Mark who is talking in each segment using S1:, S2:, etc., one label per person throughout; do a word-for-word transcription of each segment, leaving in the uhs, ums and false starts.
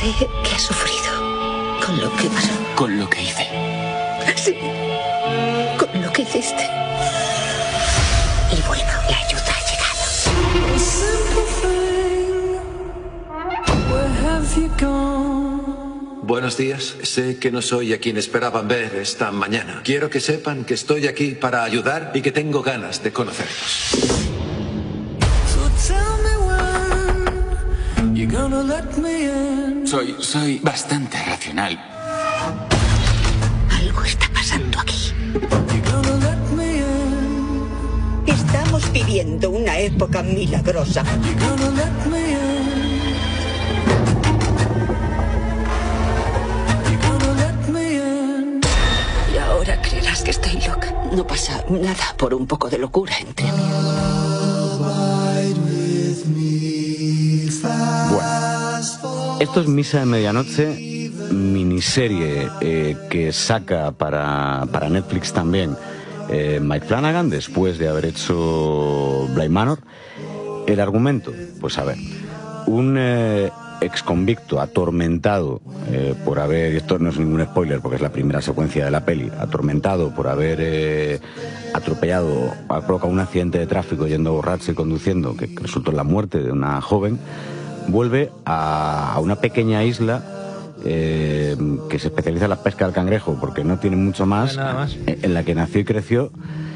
S1: Sé que has sufrido con lo que pasó.
S2: Con lo que hice.
S1: Sí, con lo que hiciste. Y bueno, la ayuda ha llegado.
S3: Buenos días. Sé que no soy a quien esperaban ver esta mañana. Quiero que sepan que estoy aquí para ayudar y que tengo ganas de conocerlos.
S2: Soy, soy bastante racional.
S1: Algo está pasando aquí. Estamos viviendo una época milagrosa. Y ahora creerás que estoy loca. No pasa nada por un poco de locura entre mí.
S4: Bueno, esto es Misa de Medianoche, miniserie eh, que saca para, para Netflix también eh, Mike Flanagan después de haber hecho Bly Manor. El argumento, pues a ver, un eh, exconvicto atormentado eh, por haber, y esto no es ningún spoiler porque es la primera secuencia de la peli, atormentado por haber eh, atropellado, ha provocado un accidente de tráfico yendo borracho y conduciendo que resultó en la muerte de una joven, vuelve a, a una pequeña isla eh, que se especializa en la pesca del cangrejo porque no tiene mucho más,
S5: nada más,
S4: en la que nació y creció.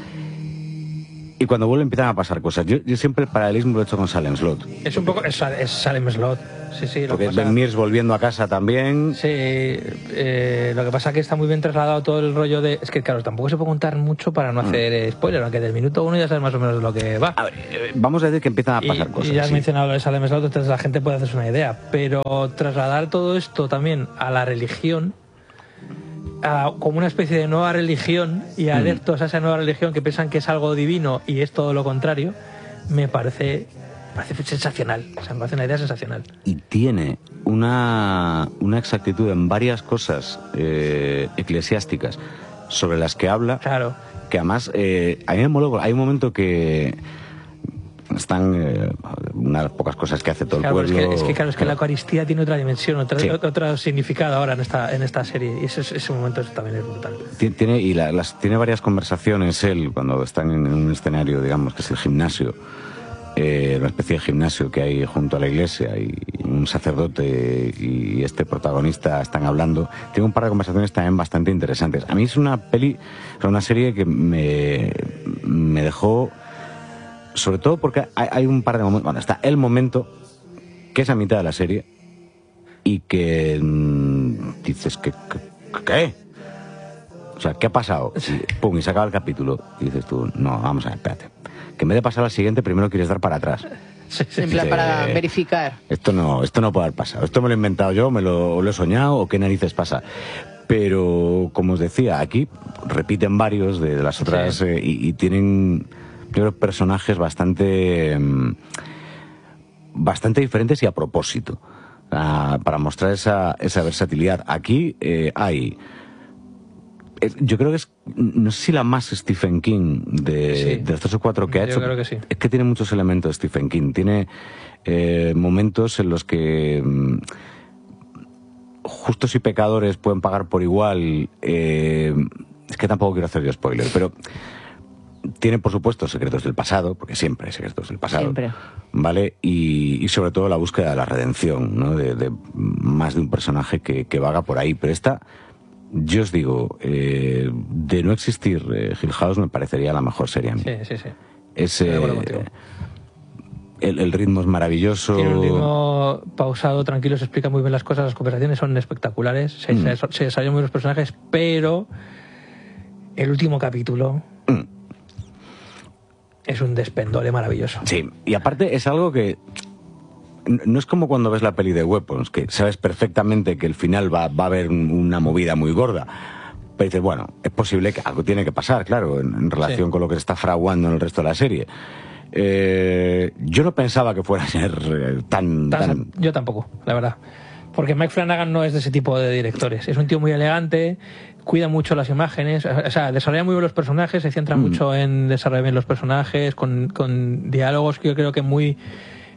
S4: Y cuando vuelve empiezan a pasar cosas. Yo, yo siempre el paralelismo lo he hecho con Salem Slot.
S5: Es un poco... Es, es Salem Slot. Sí, sí. Lo
S4: Porque
S5: que pasa...
S4: Ben Mears volviendo a casa también.
S5: Sí. Eh, lo que pasa es que está muy bien trasladado todo el rollo de... Es que, claro, tampoco se puede contar mucho para no hacer eh, spoiler, aunque del minuto uno ya sabes más o menos de lo que va.
S4: A ver, eh, vamos a decir que empiezan a pasar
S5: y,
S4: cosas.
S5: Y ya has
S4: sí.
S5: mencionado lo de Salem Slot, entonces la gente puede hacerse una idea. Pero trasladar todo esto también a la religión... A, como una especie de nueva religión y adeptos mm. a esa nueva religión que piensan que es algo divino y es todo lo contrario, me parece, me parece sensacional. O sea, me parece una idea sensacional.
S4: Y tiene una, una exactitud en varias cosas eh, eclesiásticas sobre las que habla.
S5: Claro.
S4: Que además, eh, a mí me moló, hay un momento que están eh, una de las pocas cosas que hace todo
S5: claro,
S4: el pueblo.
S5: Es que, es que claro, es que la Eucaristía tiene otra dimensión, otra,
S4: sí.
S5: otro significado ahora en esta en esta serie y ese, ese momento también es brutal.
S4: Tiene y la, las tiene varias conversaciones él cuando están en un escenario, digamos que es el gimnasio, eh, una especie de gimnasio que hay junto a la iglesia y un sacerdote y este protagonista están hablando. Tiene un par de conversaciones también bastante interesantes. A mí es una peli, es una serie que me me dejó. Sobre todo porque hay, hay un par de momentos... Bueno, está el momento, que es a mitad de la serie, y que mmm, dices, ¿qué, qué, ¿qué? O sea, ¿qué ha pasado? Y, pum, y se acaba el capítulo. Y dices tú, no, vamos a ver, espérate. Que en vez de pasar al siguiente, primero quieres dar para atrás.
S6: Sí, sí, en plan, eh, para verificar.
S4: Esto no, esto no puede haber pasado. Esto me lo he inventado yo, me lo, lo he soñado, o qué narices pasa. Pero, como os decía, aquí repiten varios de, de las otras sí. eh, y, y tienen... Yo creo personajes bastante bastante diferentes y a propósito uh, para mostrar esa, esa versatilidad. Aquí eh, hay eh, yo creo que es, no sé si la más Stephen King de,
S5: sí.
S4: de los tres o cuatro que ha
S5: yo
S4: hecho.
S5: Creo que sí.
S4: Es que tiene muchos elementos de Stephen King. Tiene eh, momentos en los que mm, justos y pecadores pueden pagar por igual. Eh, es que tampoco quiero hacer yo spoiler, pero tiene, por supuesto, secretos del pasado, porque siempre hay secretos del pasado.
S6: Siempre.
S4: ¿Vale? Y, y sobre todo la búsqueda de la redención, ¿no? De, de más de un personaje que, que vaga por ahí. Pero esta, yo os digo, eh, de no existir eh, Hill House me parecería la mejor serie a mí.
S5: Sí, sí, sí.
S4: Es, eh, el, el ritmo es maravilloso.
S5: Tiene un ritmo pausado, tranquilo, se explica muy bien las cosas, las conversaciones son espectaculares, se, mm. se, se desarrollan muy los personajes, pero el último capítulo... Mm. Es un despendole maravilloso.
S4: Sí, y aparte es algo que... No es como cuando ves la peli de Weapons, que sabes perfectamente que el final va, va a haber una movida muy gorda. Pero dices, bueno, es posible que algo tiene que pasar, claro, en, en relación sí. con lo que se está fraguando en el resto de la serie. Eh, yo no pensaba que fuera a ser eh, tan, tan, tan...
S5: Yo tampoco, la verdad. Porque Mike Flanagan no es de ese tipo de directores. Es un tío muy elegante, cuida mucho las imágenes, o sea, desarrolla muy bien los personajes, se centra mm. mucho en desarrollar bien los personajes, con, con diálogos que yo creo que muy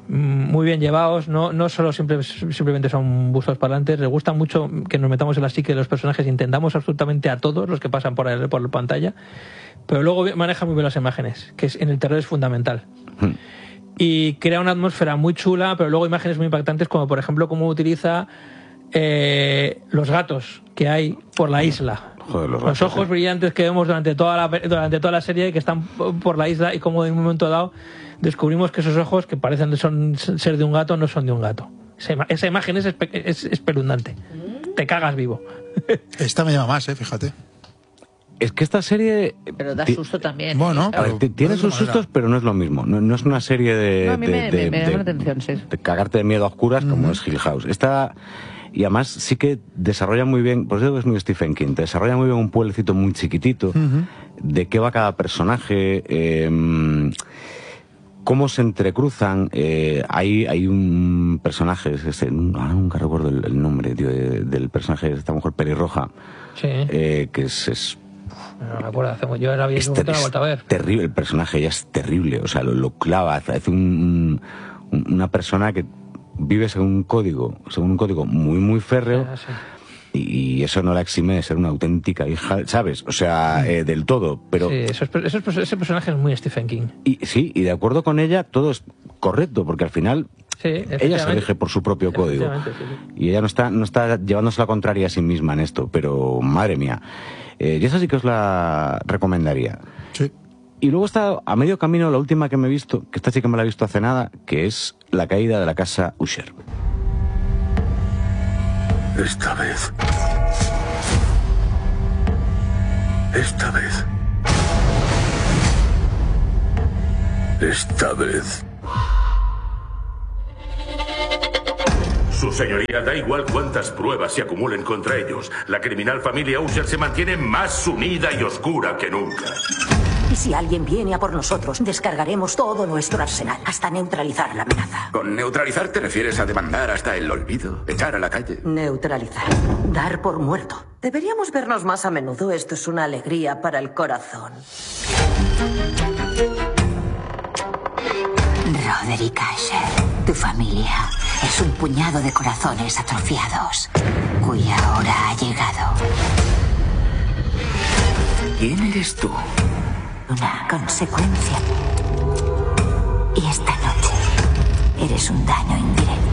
S5: muy bien llevados, no, no solo simple, simplemente son bustos parlantes, les gusta mucho que nos metamos en la psique de los personajes, intentamos absolutamente a todos los que pasan por, el, por la pantalla, pero luego maneja muy bien las imágenes, que es, en el terror es fundamental. Hmm. Y crea una atmósfera muy chula, pero luego imágenes muy impactantes, como por ejemplo cómo utiliza eh, los gatos que hay por la isla.
S4: Joder, los,
S5: los
S4: gatos,
S5: ojos
S4: eh.
S5: brillantes que vemos durante toda la durante toda la serie, que están por la isla, y como en un momento dado descubrimos que esos ojos, que parecen son ser de un gato, no son de un gato. Esa, esa imagen es, espe es espeluznante. Te cagas vivo.
S7: Esta me llama más, eh, fíjate.
S4: Es que esta serie...
S6: Pero da susto también.
S7: Bueno,
S4: a ver, tiene sus sustos, pero no es lo mismo. No, no es una serie de...
S6: No, a mí
S4: de,
S6: me,
S4: de,
S6: me, me llama
S4: de,
S6: la atención, sí.
S4: de cagarte de miedo a oscuras, como uh-huh. es Hill House. Esta... Y además sí que desarrolla muy bien, por eso digo que es muy Stephen King, te desarrolla muy bien un pueblecito muy chiquitito, uh-huh. de qué va cada personaje, eh, cómo se entrecruzan. Eh, hay, hay un personaje, este, ahora nunca recuerdo el, el nombre, tío, de, del personaje de esta mujer pelirroja,
S5: sí.
S4: eh, que es... es
S5: no me acuerdo, yo la vi en un momento, la he vuelto a ver.
S4: Terrible, el personaje ya es terrible, o sea, lo, lo clava, hace un, un, una persona que vive según un código, según un código muy, muy férreo, ah, sí. y, y eso no la exime de ser una auténtica hija, ¿sabes? O sea, eh, del todo, pero...
S5: Sí, eso es, eso es, ese personaje es muy Stephen King.
S4: Y, sí, y de acuerdo con ella, todo es correcto, porque al final
S5: sí,
S4: ella se rige por su propio código.
S5: Sí, sí.
S4: Y ella no está, no está llevándose la contraria a sí misma en esto, pero madre mía. Eh, y esa sí que os la recomendaría.
S7: Sí.
S4: Y luego está a medio camino la última que me he visto, que esta sí que me la he visto hace nada, que es La caída de la casa Usher.
S8: Esta vez. Esta vez. Esta vez. Su señoría, da igual cuántas pruebas se acumulen contra ellos. La criminal familia Usher se mantiene más unida y oscura que nunca.
S1: Y si alguien viene a por nosotros, descargaremos todo nuestro arsenal hasta neutralizar la amenaza.
S2: ¿Con neutralizar te refieres a demandar hasta el olvido? ¿Echar a la calle?
S1: Neutralizar. Dar por muerto. Deberíamos vernos más a menudo. Esto es una alegría para el corazón. Roderick Usher, tu familia es un puñado de corazones atrofiados, cuya hora ha llegado.
S2: ¿Quién eres tú?
S1: Una consecuencia. Y esta noche eres un daño indirecto.